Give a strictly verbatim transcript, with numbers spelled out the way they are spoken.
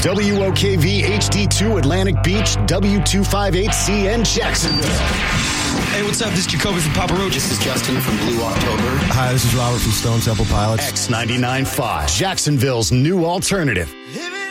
W O K V H D two Atlantic Beach, W two fifty-eight C N Jacksonville. Hey, what's up? This is Jacoby from Papa Roach. This is Justin from Blue October. Hi, this is Robert from Stone Temple Pilots. X ninety-nine point five, Jacksonville's new alternative. Living